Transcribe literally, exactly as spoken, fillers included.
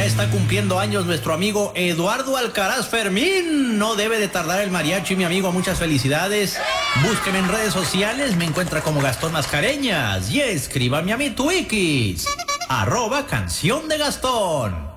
ya está cumpliendo años nuestro amigo Eduardo Alcaraz Fermín. No debe de tardar el mariachi, mi amigo. Muchas felicidades. Búsqueme en redes sociales, me encuentra como Gastón Mascareñas. Y escríbame a mi Twikis, arroba Canción de Gastón.